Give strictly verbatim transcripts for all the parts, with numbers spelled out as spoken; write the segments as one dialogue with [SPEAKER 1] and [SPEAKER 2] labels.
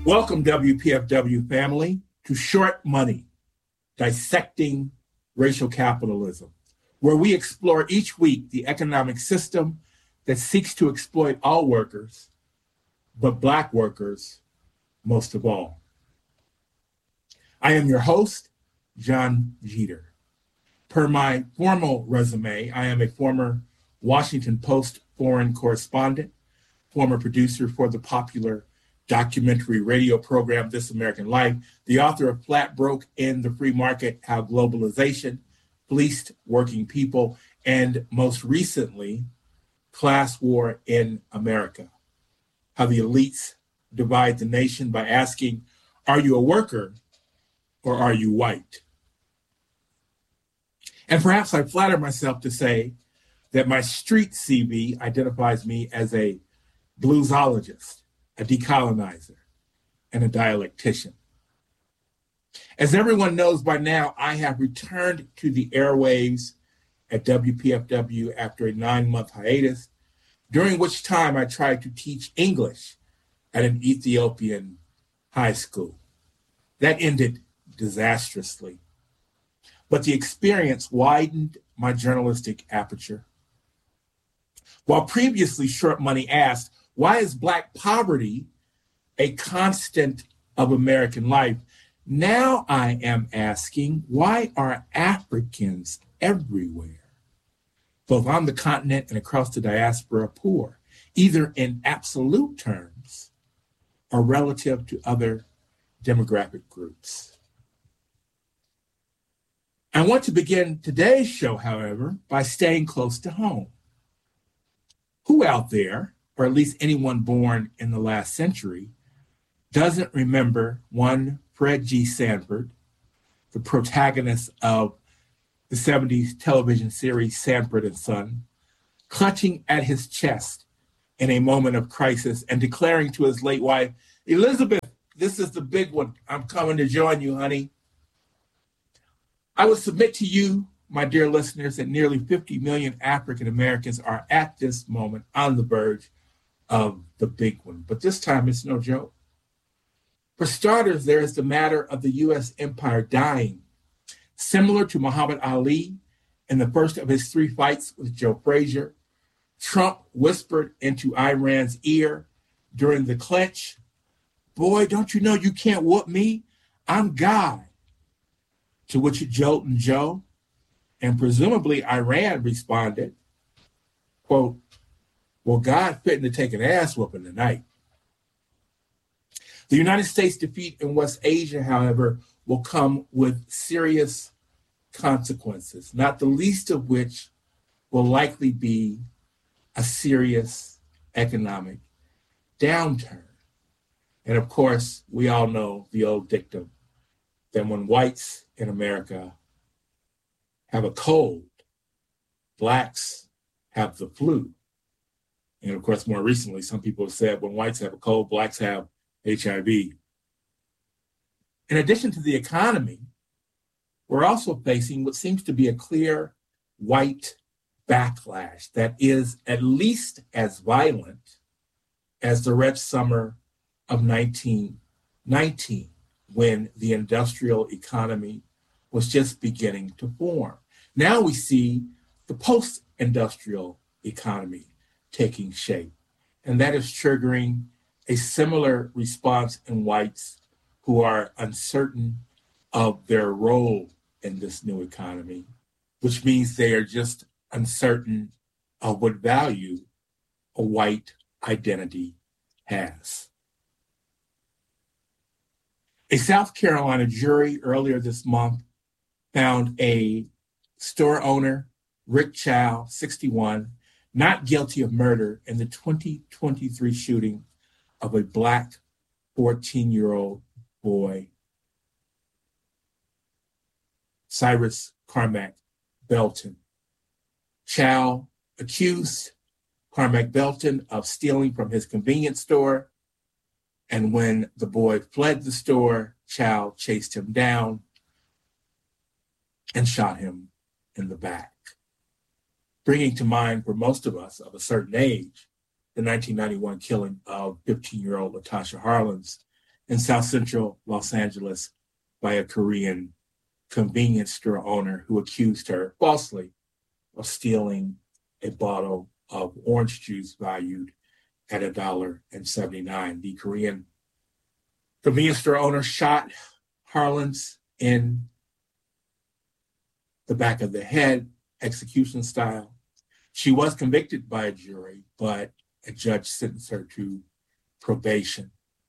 [SPEAKER 1] Welcome, W P F W family, to Short Money, Dissecting Racial Capitalism, where we explore each week the economic system that seeks to exploit all workers, but Black workers most of all. I am your host, John Jeter. Per my formal resume, I am a former Washington Post foreign correspondent, former producer for the popular documentary radio program This American Life, the author of Flat Broke in the Free Market, How Globalization Fleeced Working People, and most recently, Class War in America, How the Elites Divide the Nation by Asking, are you a worker or are you white? And perhaps I flatter myself to say that my street C V identifies me as a bluesologist, a decolonizer, and a dialectician. As everyone knows by now, I have returned to the airwaves at W P F W after a nine-month hiatus, during which time I tried to teach English at an Ethiopian high school. That ended disastrously, but the experience widened my journalistic aperture. While previously Short Money asked, why is Black poverty a constant of American life? Now I am asking, why are Africans everywhere, both on the continent and across the diaspora, poor, either in absolute terms or relative to other demographic groups? I want to begin today's show, however, by staying close to home. Who out there, or at least anyone born in the last century, doesn't remember one Fred G. Sanford, the protagonist of the seventies television series Sanford and Son, clutching at his chest in a moment of crisis and declaring to his late wife, Elizabeth, this is the big one. I'm coming to join you, honey. I would submit to you, my dear listeners, that nearly fifty million African Americans are at this moment on the verge of the big one. But this time it's no joke. For starters, there is the matter of the U S empire dying. Similar to Muhammad Ali in the first of his three fights with Joe Frazier, Trump whispered into Iran's ear during the clinch, boy, don't you know you can't whoop me? I'm God. To which Jolton Joe, and presumably Iran, responded, quote, well, God fitting to take an ass whooping tonight. The United States defeat in West Asia, however, will come with serious consequences, not the least of which will likely be a serious economic downturn. And of course, we all know the old dictum that when whites in America have a cold, Blacks have the flu. And of course, more recently, some people have said when whites have a cold, Blacks have H I V. In addition to the economy, we're also facing what seems to be a clear white backlash that is at least as violent as the Red Summer of nineteen nineteen, when the industrial economy was just beginning to form. Now we see the post-industrial economy taking shape, and that is triggering a similar response in whites who are uncertain of their role in this new economy, which means they are just uncertain of what value a white identity has. A South Carolina jury earlier this month found a store owner, Rick Chow, sixty-one, not guilty of murder in the twenty twenty-three shooting of a Black fourteen-year-old boy, Cyrus Carmack Belton. Chow accused Carmack Belton of stealing from his convenience store, and when the boy fled the store, Chow chased him down and shot him in the back, bringing to mind for most of us of a certain age the nineteen ninety-one killing of fifteen-year-old Latasha Harlins in South Central Los Angeles by a Korean convenience store owner who accused her falsely of stealing a bottle of orange juice valued at a dollar and seventy-nine. The Korean convenience store owner shot Harlins in the back of the head, execution style. She was convicted by a jury, but a judge sentenced her to probation.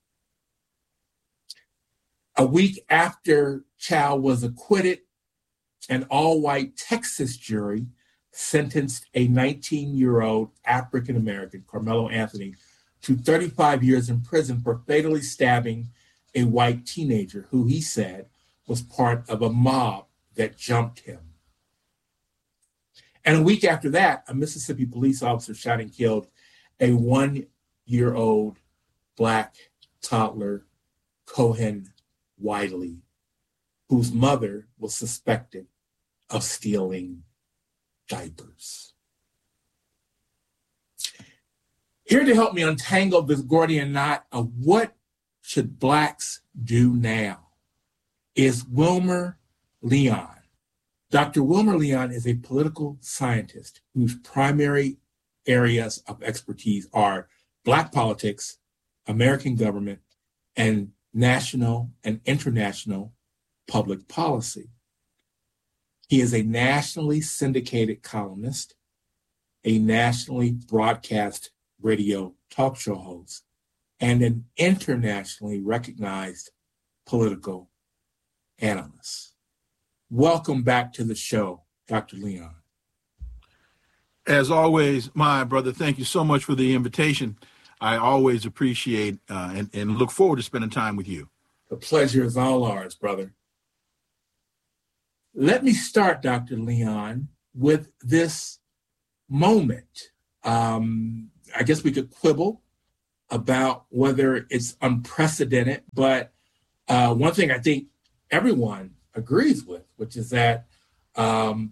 [SPEAKER 1] A week after Chow was acquitted, an all-white Texas jury sentenced a nineteen-year-old African-American, Carmelo Anthony, to thirty-five years in prison for fatally stabbing a white teenager who he said was part of a mob that jumped him. And a week after that, a Mississippi police officer shot and killed a one-year-old Black toddler, Cohen Wiley, whose mother was suspected of stealing diapers. Here to help me untangle this Gordian knot of what should Blacks do now is Wilmer Leon. Doctor Wilmer Leon is a political scientist whose primary areas of expertise are Black politics, American government, and national and international public policy. He is a nationally syndicated columnist, a nationally broadcast radio talk show host, and an internationally recognized political analyst. Welcome back to the show, Doctor Leon.
[SPEAKER 2] As always, my brother, thank you so much for the invitation. I always appreciate uh, and, and look forward to spending time with you.
[SPEAKER 1] The pleasure is all ours, brother. Let me start, Doctor Leon, with this moment. Um, I guess we could quibble about whether it's unprecedented, but uh, one thing I think everyone agrees with, which is that um,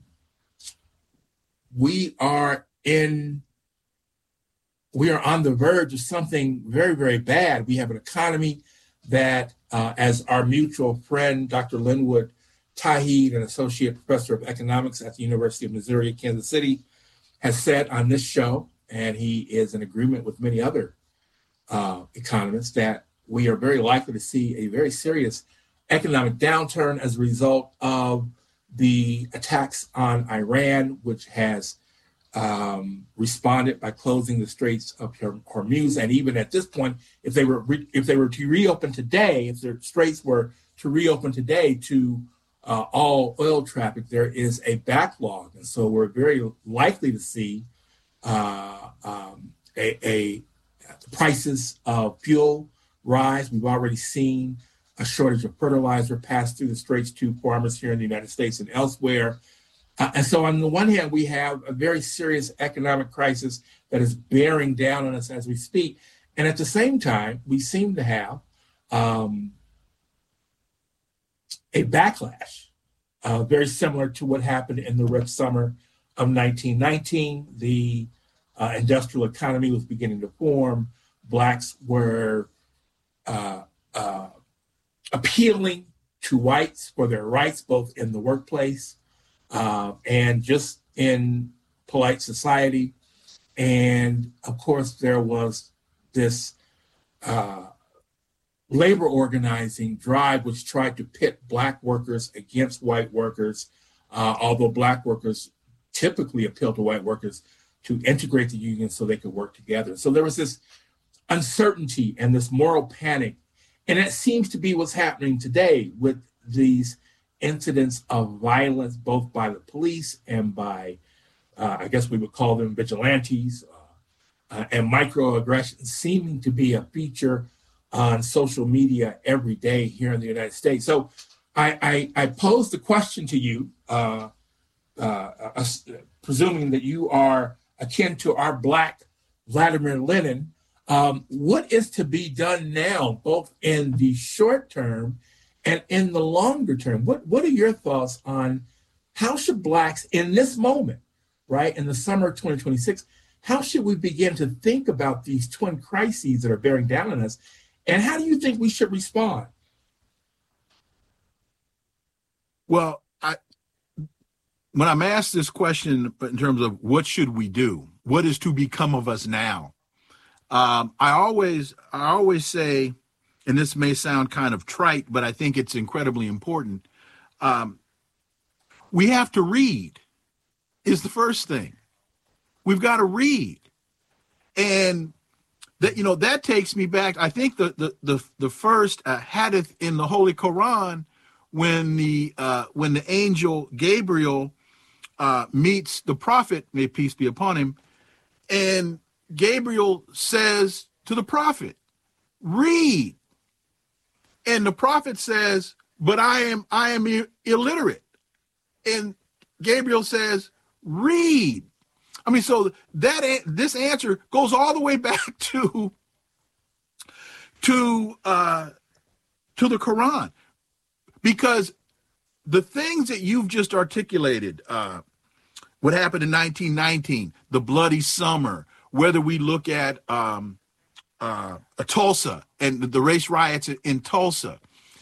[SPEAKER 1] we are in, we are on the verge of something very, very bad. We have an economy that, uh, as our mutual friend, Doctor Linwood Tauheed, an associate professor of economics at the University of Missouri at Kansas City, has said on this show, and he is in agreement with many other uh, economists, that we are very likely to see a very serious economic downturn as a result of the attacks on Iran, which has um, responded by closing the Straits of Hormuz. And even at this point, if they were re- if they were to reopen today, if the straits were to reopen today to uh, all oil traffic, there is a backlog, and so we're very likely to see uh, um, a, a prices of fuel rise. We've already seen a shortage of fertilizer pass through the straits to farmers here in the United States and elsewhere. Uh, and so on the one hand, we have a very serious economic crisis that is bearing down on us as we speak. And at the same time, we seem to have um, a backlash, uh, very similar to what happened in the rich summer of nineteen nineteen. The uh, industrial economy was beginning to form. Blacks were uh, uh, appealing to whites for their rights, both in the workplace uh, and just in polite society. And of course, there was this uh, labor organizing drive which tried to pit Black workers against white workers, uh, although Black workers typically appealed to white workers to integrate the union so they could work together. So there was this uncertainty and this moral panic. And it seems to be what's happening today with these incidents of violence, both by the police and by, uh, I guess we would call them vigilantes, uh, uh, and microaggressions seeming to be a feature on social media every day here in the United States. So I, I, I posed the question to you, uh, uh, uh, presuming that you are akin to our Black Vladimir Lenin. Um, what is to be done now, both in the short term and in the longer term? What What are your thoughts on how should Blacks in this moment, right, in the summer of twenty twenty-six, how should we begin to think about these twin crises that are bearing down on us And how do you think we should respond?
[SPEAKER 2] Well, I, when I'm asked this question in terms of what should we do, what is to become of us now, um, I always, I always say, and this may sound kind of trite, but I think it's incredibly important. Um, we have to read is the first thing. We've got to read. And that, you know, that takes me back. I think the, the, the, the first uh, hadith in the Holy Quran, when the, uh, when the angel Gabriel uh, meets the prophet, may peace be upon him, and Gabriel says to the prophet, read. And the prophet says, but I am I am illiterate. And Gabriel says, read. I mean, so that this answer goes all the way back to to uh, to the Quran, because the things that you've just articulated, uh, what happened in nineteen nineteen, the Bloody Summer, whether we look at um, uh, Tulsa and the race riots in Tulsa.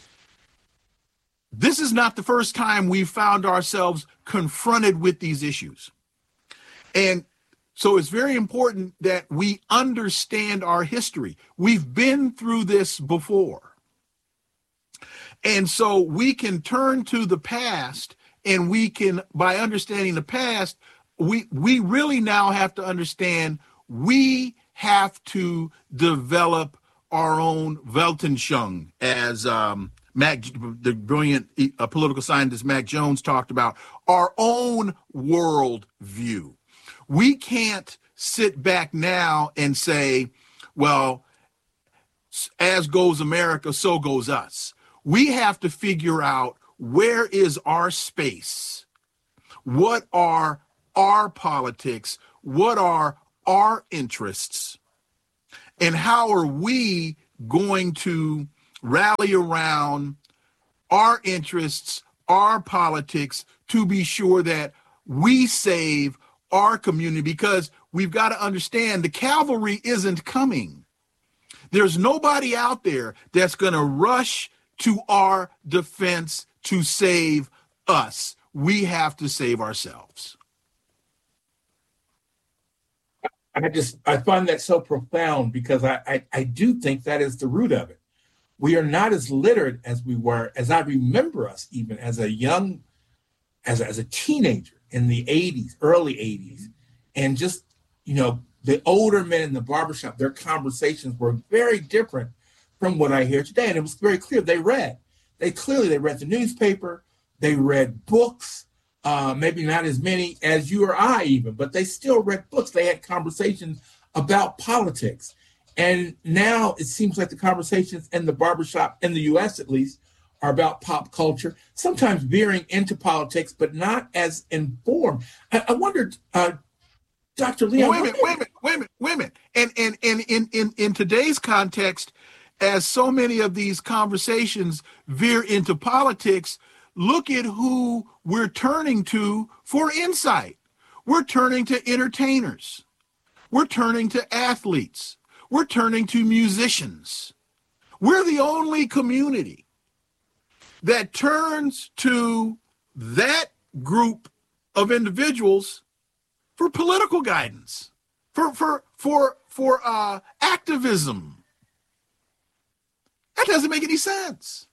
[SPEAKER 2] This is not the first time we've found ourselves confronted with these issues. And so it's very important that we understand our history. We've been through this before. And so we can turn to the past, and we can, by understanding the past, we, we really now have to understand we have to develop our own Weltanschauung, as um, Mac, the brilliant uh, political scientist Mac Jones talked about, our own world view. We can't sit back now and say, well, as goes America, so goes us. We have to figure out, where is our space? What are our politics? What are our interests? And how are we going to rally around our interests, our politics, to be sure that we save our community? Because we've got to understand, the cavalry isn't coming. There's nobody out there that's going to rush to our defense to save us. We have to save ourselves.
[SPEAKER 1] I just, I find that so profound, because I, I, I do think that is the root of it. We are not as literate as we were, as I remember us even as a young, as a, as a teenager in the eighties, early eighties. And just, you know, the older men in the barbershop, their conversations were very different from what I hear today. And it was very clear they read. They clearly, they read the newspaper, they read books, uh, maybe not as many as you or I even, but they still read books. They had conversations about politics. And now it seems like the conversations in the barbershop, in the U S at least, are about pop culture, sometimes veering into politics, but not as informed. I, I wondered, uh, Doctor Leon.
[SPEAKER 2] Wait a minute, wait a minute, wait a minute, wait a minute. And, and, and in, in, in today's context, as so many of these conversations veer into politics, look at who we're turning to for insight. We're turning to entertainers. We're turning to athletes. We're turning to musicians. We're the only community that turns to that group of individuals for political guidance, for for for for uh, activism. That doesn't make any sense.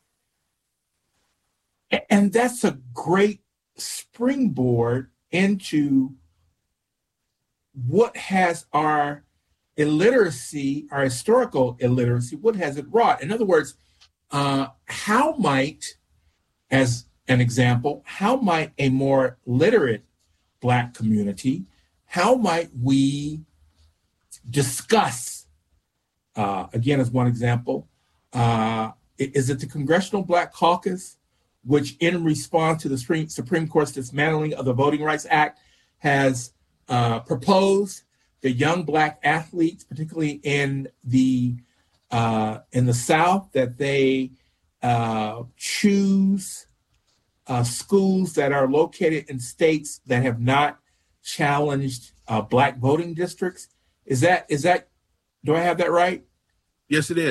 [SPEAKER 1] And that's a great springboard into what has our illiteracy, our historical illiteracy, what has it wrought? In other words, uh, how might, as an example, how might a more literate Black community, how might we discuss, uh, again, as one example, uh, is it the Congressional Black Caucus, which in response to the Supreme, Supreme Court's dismantling of the Voting Rights Act has uh, proposed that young Black athletes, particularly in the uh, in the South, that they uh, choose uh, schools that are located in states that have not challenged uh, Black voting districts. Is that is that? Do I have that right?
[SPEAKER 2] Yes, it is.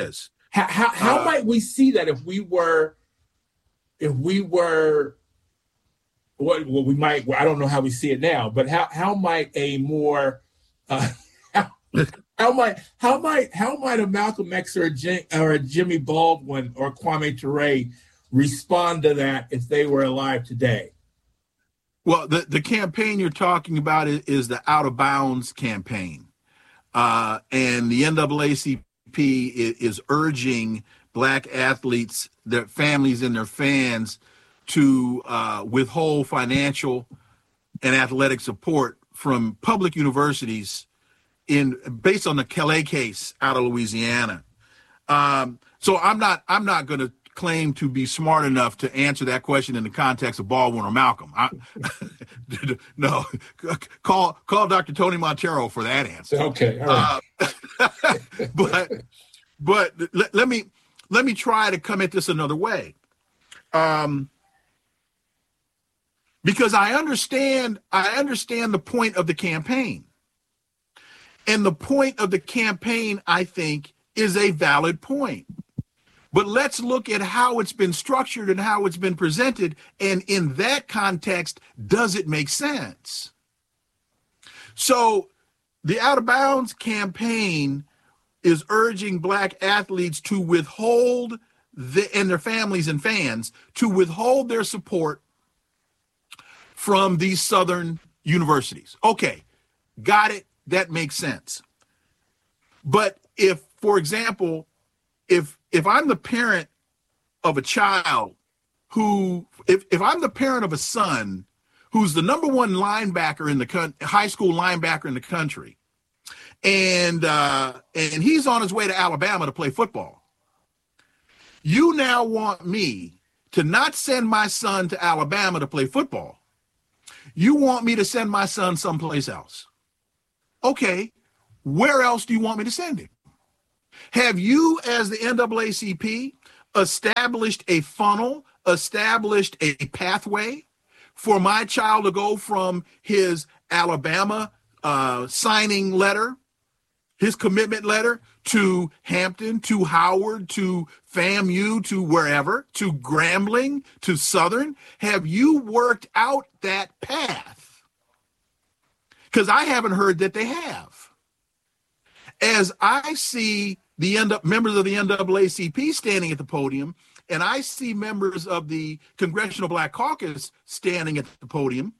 [SPEAKER 1] How how, how uh, might we see that if we were if we were what well, we might well, I don't know how we see it now, but how how might a more uh, how, how might how might how might a Malcolm X or a, Jim, or a Jimmy Baldwin or Kwame Ture respond to that if they were alive today?
[SPEAKER 2] Well, the, the campaign you're talking about is, is the Out of Bounds campaign. Uh, and the N double A C P is, is urging Black athletes, their families and their fans to uh, withhold financial and athletic support from public universities in based on the Calais case out of Louisiana. Um, so I'm not I'm not going to claim to be smart enough to answer that question in the context of Baldwin or Malcolm. I, no, call call Doctor Tony Montero for that answer.
[SPEAKER 1] Okay, all right.
[SPEAKER 2] Uh, but but let, let me let me try to come at this another way, um, because I understand I understand the point of the campaign, and the point of the campaign, I think, is a valid point. But let's look at how it's been structured and how it's been presented. And in that context, does it make sense? So the Out of Bounds campaign is urging Black athletes to withhold, the, and their families and fans, to withhold their support from these Southern universities. Okay, got it. That makes sense. But if, for example, if if I'm the parent of a child who, if, if I'm the parent of a son who's the number one linebacker in the con- high school linebacker in the country, and uh, and he's on his way to Alabama to play football, you now want me to not send my son to Alabama to play football. You want me to send my son someplace else. Okay, where else do you want me to send him? Have you, as the N double A C P, established a funnel, established a pathway for my child to go from his Alabama uh, signing letter, his commitment letter, to Hampton, to Howard, to FAMU, to wherever, to Grambling, to Southern? Have you worked out that path? Because I haven't heard that they have. As I see the end up members of the N double A C P standing at the podium, and I see members of the Congressional Black Caucus standing at the podium,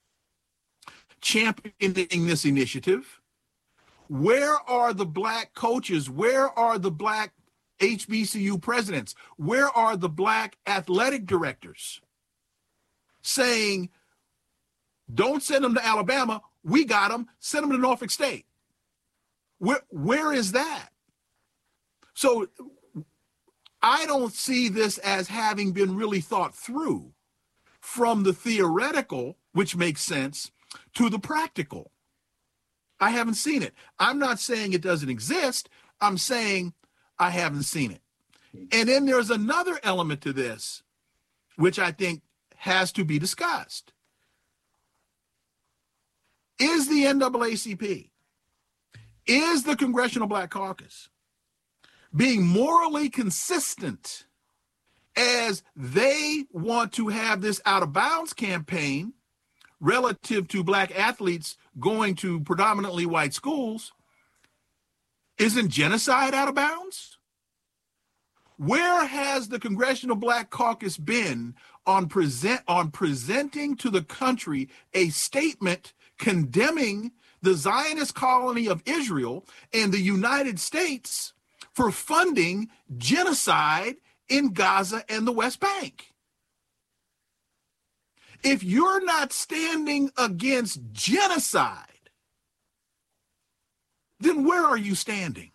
[SPEAKER 2] championing this initiative, where are the Black coaches? Where are the Black H B C U presidents? Where are the Black athletic directors saying, don't send them to Alabama, we got them, send them to Norfolk State? Where, where is that? So I don't see this as having been really thought through from the theoretical, which makes sense, to the practical. I haven't seen it. I'm not saying it doesn't exist. I'm saying I haven't seen it. And then there's another element to this, which I think has to be discussed. Is the N double A C P, is the Congressional Black Caucus being morally consistent as they want to have this Out of Bounds campaign relative to Black athletes going to predominantly white schools? Isn't genocide out of bounds? Where has the Congressional Black Caucus been on present on presenting to the country a statement condemning the Zionist colony of Israel and the United States for funding genocide in Gaza and the West Bank? If you're not standing against genocide, then where are you standing?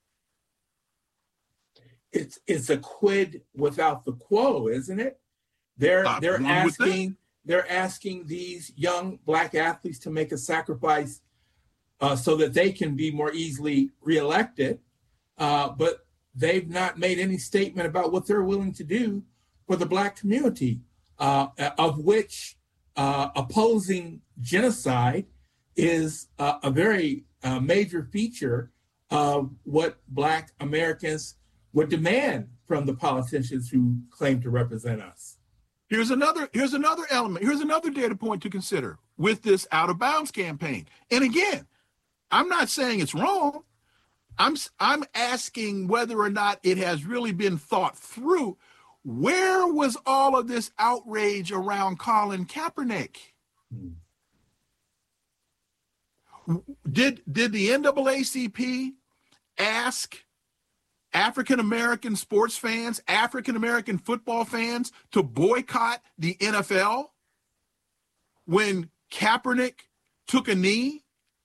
[SPEAKER 1] It's it's a quid without the quo, isn't it? They're
[SPEAKER 2] Uh,
[SPEAKER 1] they're
[SPEAKER 2] one would think.
[SPEAKER 1] asking they're asking these young Black athletes to make a sacrifice uh, so that they can be more easily reelected. Uh, but they've not made any statement about what they're willing to do for the Black community, uh, of which uh, opposing genocide is uh, a very uh, major feature of what Black Americans would demand from the politicians who claim to represent us.
[SPEAKER 2] Here's another, here's another element. Here's another data point to consider with this out of bounds campaign. And again, I'm not saying it's wrong. I'm, I'm asking whether or not it has really been thought through. Where was all of this outrage around Colin Kaepernick? Hmm. Did, did the N double A C P ask African-American sports fans, African-American football fans to boycott the N F L when Kaepernick took a knee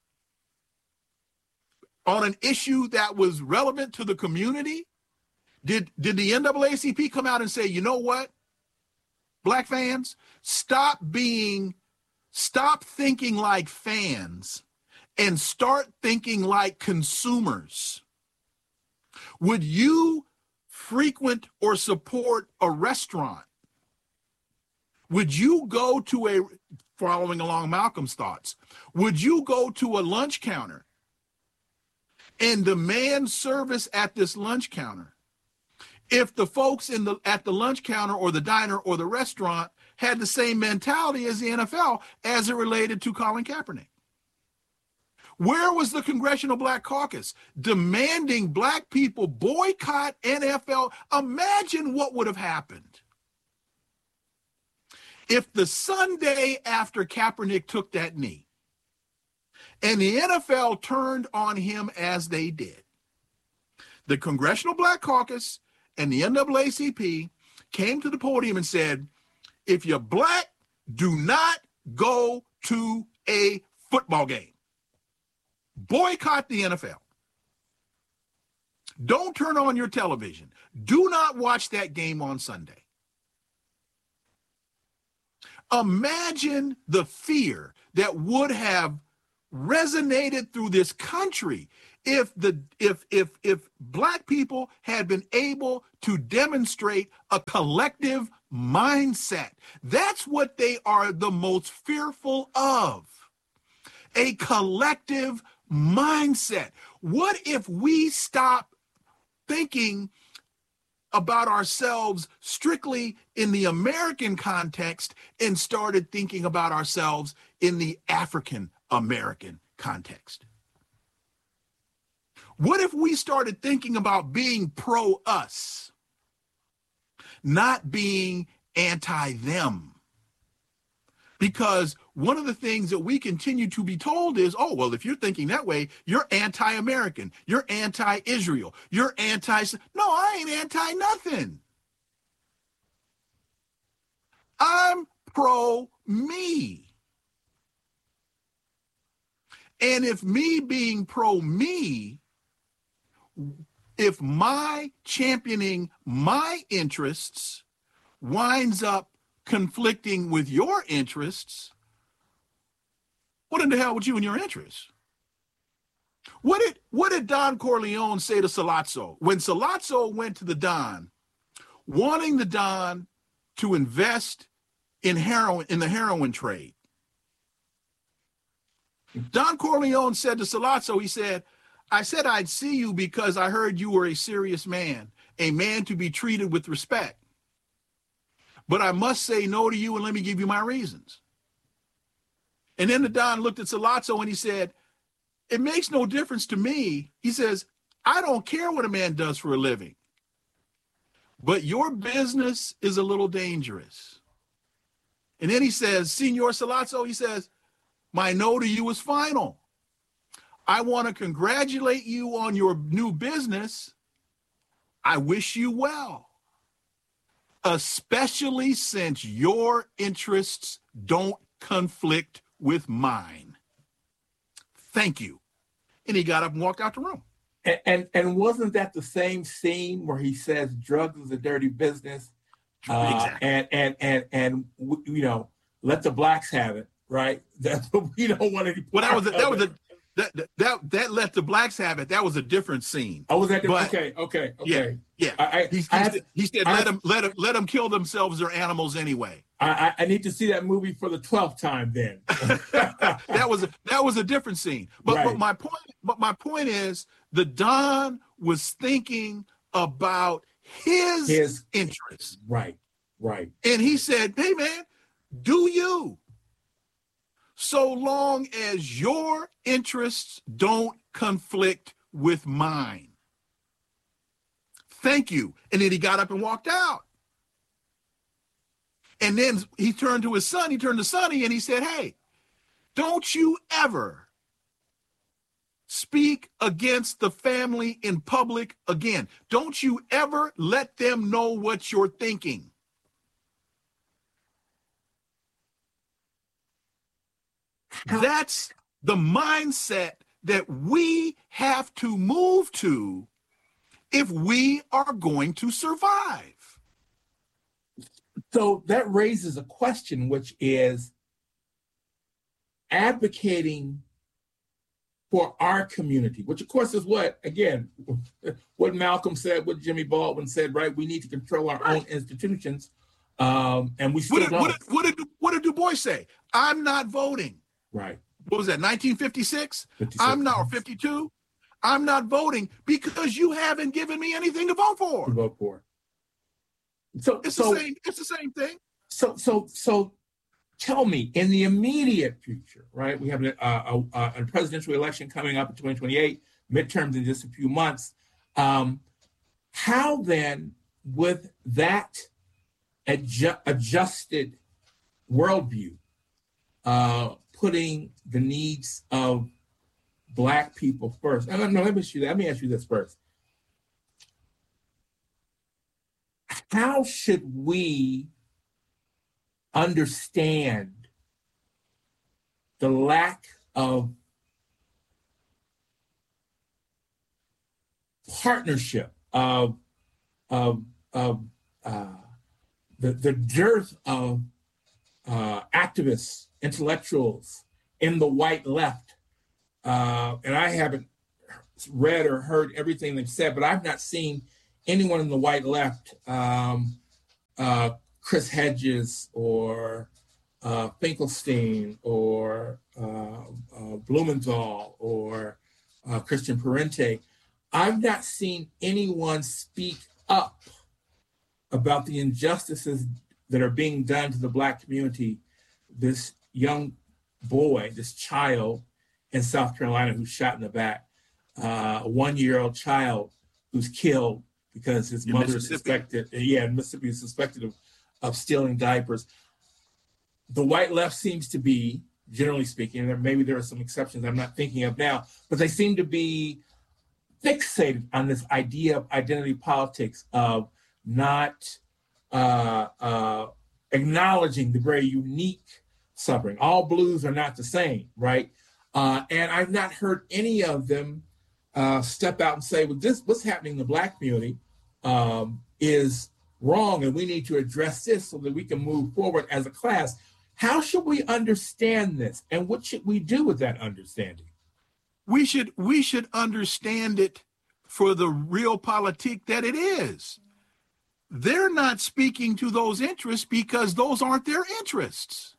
[SPEAKER 2] on an issue that was relevant to the community? Did, did the N double A C P come out and say, you know what, black fans, stop being, stop thinking like fans and start thinking like consumers? Would you frequent or support a restaurant? Would you go to a, following along Malcolm's thoughts, would you go to a lunch counter and demand service at this lunch counter if the folks in the at the lunch counter or the diner or the restaurant had the same mentality as the N F L as it related to Colin Kaepernick? Where was the Congressional Black Caucus demanding black people boycott N F L? Imagine what would have happened if the Sunday after Kaepernick took that knee and the N F L turned on him as they did. The Congressional Black Caucus and the N double A C P came to the podium and said, if you're black, do not go to a football game. Boycott the N F L. Don't turn on your television. Do not watch that game on Sunday. Imagine the fear that would have resonated through this country if the if if if black people had been able to demonstrate a collective mindset. That's what they are the most fearful of. A collective mindset. What if we stop thinking about ourselves strictly in the American context and started thinking about ourselves in the African American context? What if we started thinking about being pro us, not being anti them? Because one of the things that we continue to be told is, oh, well, if you're thinking that way, you're anti-American, you're anti-Israel, you're anti... No, I ain't anti-nothing. I'm pro-me. And if me being pro-me, if my championing my interests winds up conflicting with your interests, what in the hell with you and your interests? What did what did Don Corleone say to Sollozzo when Sollozzo went to the Don, wanting the Don to invest in heroin in the heroin trade? Don Corleone said to Sollozzo, he said, I said I'd see you because I heard you were a serious man, a man to be treated with respect. But I must say no to you, and let me give you my reasons. And then the Don looked at Sollozzo and he said, it makes no difference to me. He says, I don't care what a man does for a living, but your business is a little dangerous. And then he says, Senor Sollozzo, he says, my no to you is final. I want to congratulate you on your new business. I wish you well, especially since your interests don't conflict with mine. Thank you. And he got up and walked out the room.
[SPEAKER 1] And, and, and wasn't that the same scene where he says drugs is a dirty business? Uh, exactly. And, and, and, and, you know, let the blacks have it, right? That's what we don't want to.
[SPEAKER 2] Well, that was, a, that was a, That, that that let the blacks have it. That was a different scene.
[SPEAKER 1] Oh, was that different? Okay, okay, okay.
[SPEAKER 2] Yeah, yeah. I, I, he, he, I said, to, he said, "Let them, let them, let them kill themselves. They're animals anyway."
[SPEAKER 1] I, I need to see that movie for the twelfth time. Then
[SPEAKER 2] that was a, that was a different scene. But, right. but my point, but my point is, the Don was thinking about his,
[SPEAKER 1] His
[SPEAKER 2] interests.
[SPEAKER 1] Right, right.
[SPEAKER 2] And he said, hey, man, do you. So long as your interests don't conflict with mine. Thank you. And then he got up and walked out. And then he turned to his son, he turned to Sonny, and he said, hey, don't you ever speak against the family in public again. Don't you ever let them know what you're thinking. That's the mindset that we have to move to if we are going to survive.
[SPEAKER 1] So that raises a question, which is advocating for our community, which of course is what, again, what Malcolm said, what Jimmy Baldwin said, right? We need to control our right. own institutions. Um, and we still
[SPEAKER 2] what did,
[SPEAKER 1] don't.
[SPEAKER 2] What did, what, did, what did Du Bois say? I'm not voting.
[SPEAKER 1] Right.
[SPEAKER 2] What was that, nineteen fifty-six?
[SPEAKER 1] fifty-six.
[SPEAKER 2] I'm not, or fifty-two? I'm not voting because you haven't given me anything to vote for.
[SPEAKER 1] To vote for. So
[SPEAKER 2] it's
[SPEAKER 1] so,
[SPEAKER 2] the same. It's the same thing.
[SPEAKER 1] So so so, tell me, in the immediate future, right? We have a, a, a presidential election coming up in twenty twenty-eight, midterms in just a few months. Um, how then, with that adju- adjusted worldview, uh, putting the needs of Black people first? No, no, let me ask you that. Let me ask you this first. How should we understand the lack of partnership, of of of uh, the the dearth of uh, activists, intellectuals in the white left? Uh, and I haven't read or heard everything they've said, but I've not seen anyone in the white left, um, uh, Chris Hedges or uh, Finkelstein or uh, uh, Blumenthal or uh, Christian Parente, I've not seen anyone speak up about the injustices that are being done to the Black community. This young boy, this child in South Carolina who's shot in the back, uh, a one-year-old child who's killed because his in mother is suspected, yeah, in Mississippi is suspected of, of stealing diapers. The white left seems to be, generally speaking, and maybe there are some exceptions I'm not thinking of now, but they seem to be fixated on this idea of identity politics, of not uh, uh, acknowledging the very unique suffering. All blues are not the same, right? Uh, and I've not heard any of them uh, step out and say, well, this, what's happening in the Black community um, is wrong, and we need to address this so that we can move forward as a class. How should we understand this, and what should we do with that understanding?
[SPEAKER 2] We should we should understand it for the realpolitik that it is. They're not speaking to those interests because those aren't their interests.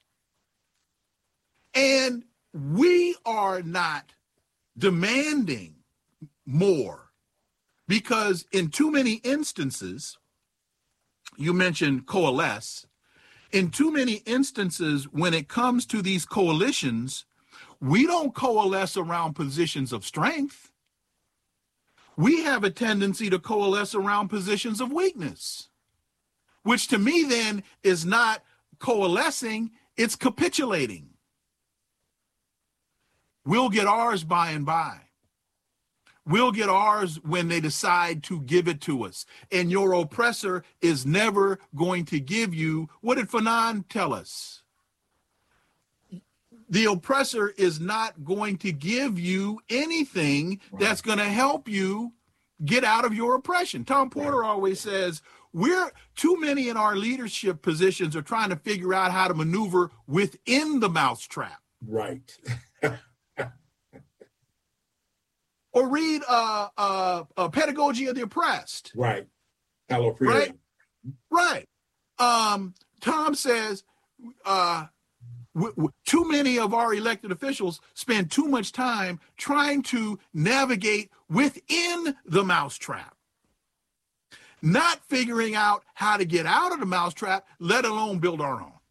[SPEAKER 2] And we are not demanding more because in too many instances, you mentioned coalesce, in too many instances when it comes to these coalitions, we don't coalesce around positions of strength. We have a tendency to coalesce around positions of weakness, which to me then is not coalescing, it's capitulating. We'll get ours by and by. We'll get ours when they decide to give it to us. And your oppressor is never going to give you, what did Fanon tell us? The oppressor is not going to give you anything right. that's going to help you get out of your oppression. Tom Porter right. always says, we're too many in our leadership positions are trying to figure out how to maneuver within the mousetrap.
[SPEAKER 1] Right.
[SPEAKER 2] Or read uh, uh, uh, Pedagogy of the Oppressed.
[SPEAKER 1] Right. Hello, Freedom.
[SPEAKER 2] Right. Right. Um, Tom says uh, w- w- too many of our elected officials spend too much time trying to navigate within the mousetrap. not figuring out how to get out of the mousetrap, let alone build our own.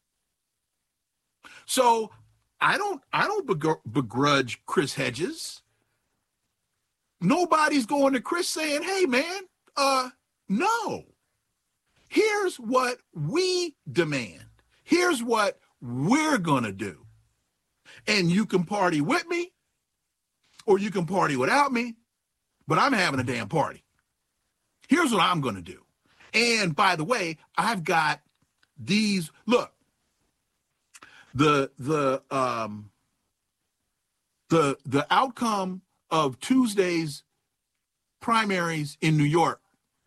[SPEAKER 2] So I don't, I don't begr- begrudge Chris Hedges. Nobody's going to Chris saying, hey, man, uh, no. Here's what we demand. Here's what we're going to do. And you can party with me or you can party without me, but I'm having a damn party. Here's what I'm going to do. And by the way, I've got these, look, the, the, um, the, the outcome of Tuesday's primaries in New York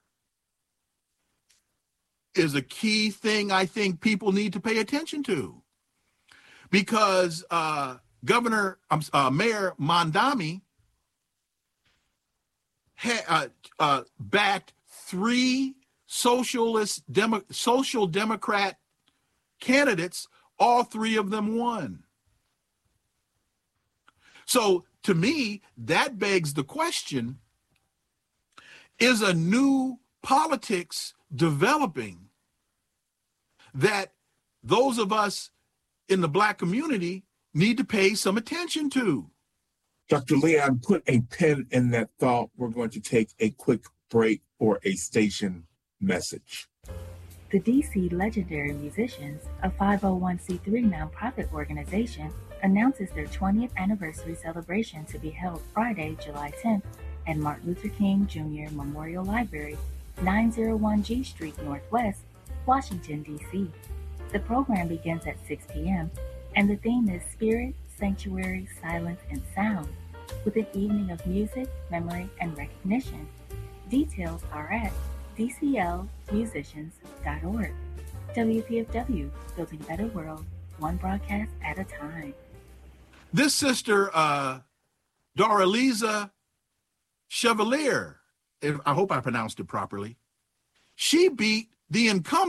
[SPEAKER 2] is a key thing I think people need to pay attention to, because uh, Governor, uh, Mayor Mondami ha- uh, uh, backed three socialist demo- social democrat candidates. All three of them won. So to me, that begs the question, is a new politics developing that those of us in the Black community need to pay some attention to?
[SPEAKER 1] Doctor Leon, put a pin in that thought. We're going to take a quick break for a station message.
[SPEAKER 3] The D C Legendary Musicians, a five oh one c three nonprofit organization, announces their twentieth anniversary celebration to be held Friday, July tenth at Martin Luther King Junior Memorial Library, nine oh one G Street Northwest, Washington, D C The program begins at six p.m. and the theme is Spirit, Sanctuary, Silence, and Sound, with an evening of music, memory, and recognition. Details are at d c l musicians dot org. W P F W, building a better world, one broadcast at a time.
[SPEAKER 2] This sister, uh, Doraliza Chevalier, if, I hope I pronounced it properly, she beat the incumbent